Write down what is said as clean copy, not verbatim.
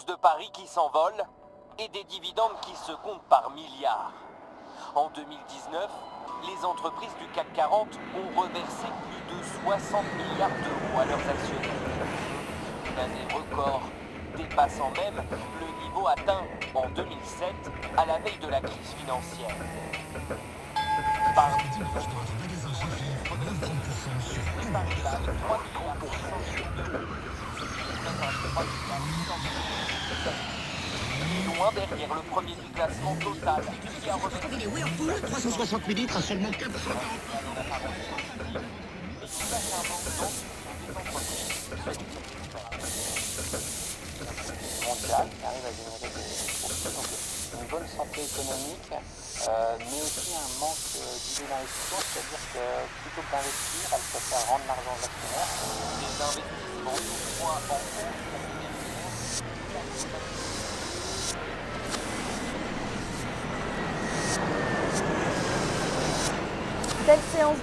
bourse de Paris qui s'envole et des dividendes qui se comptent par milliards. En 2019, les entreprises du CAC 40 ont reversé plus de 60 milliards d'euros à leurs actionnaires. Une année record, dépassant même le niveau atteint en 2007 à la veille de la crise financière. Parmi les entreprises dont le chiffre d'affaires est arrivé avec 3 milliards 600 et loin derrière le premier du classement Total qui a reversé Les Whirlpool, 360 millilitres à seulement 4 francs. et qui cache un manque d'ambition des entreprises sur le mondial qui arrive à générer des profits, donc une bonne santé économique, mais aussi un manque d'idées d'investissement, c'est-à-dire que plutôt que d'investir, elle préfère rendre l'argent aux actionnaires. des investissements toutefois en hausse pour les actionnaires. Belle séance